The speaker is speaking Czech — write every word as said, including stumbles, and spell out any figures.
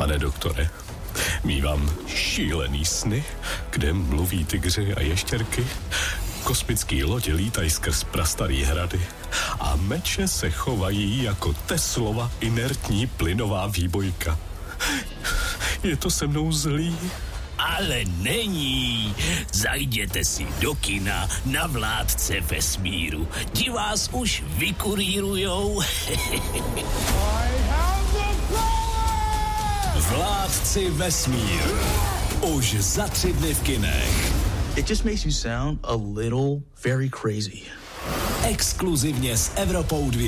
Pane doktore, mívám šílený sny, kde mluví tygři a ještěrky, kosmický lodě lítají skrz prastarý hrady a meče se chovají jako Teslova inertní plynová výbojka. Je to se mnou zlý? Ale není. Zajděte si do kina na Vládce vesmíru. Ti vás už vykurírujou. Vládci vesmíru. Už za tři dny v kinech. It just makes you sound a little very crazy. Exkluzivně s Evropou dva.